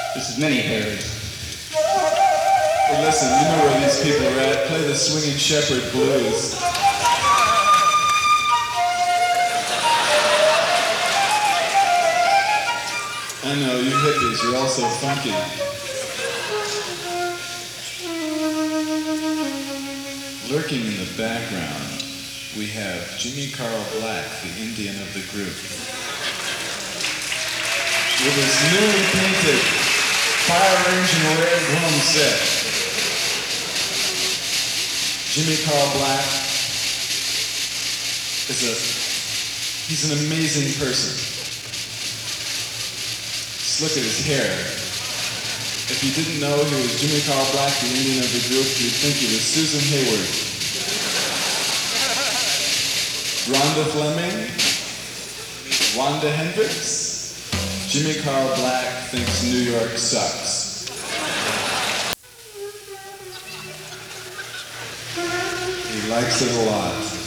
This is many hairs. Hey, listen, you know where these people are at. Play the Swingin' Shepherd Blues. I know, you hippies, you're all so funky. Lurking in the background, we have Jimmy Carl Black, the Indian of the group. With his newly painted Fire Engine red drum set. Jimmy Carl Black he's an amazing person. Just look at his hair. If you didn't know he was Jimmy Carl Black, the Indian of the group, you'd think he was Susan Hayward. Rhonda Fleming, Wanda Hendricks, Jimmy Carl Black thinks New York sucks. He likes it a lot.